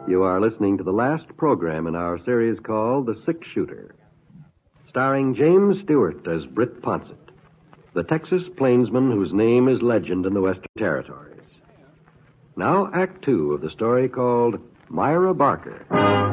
You are listening to the last program in our series called The Six Shooter, starring James Stewart as Britt Ponsett, the Texas plainsman whose name is legend in the Western Territories. Now, Act Two of the story called Myra Barker.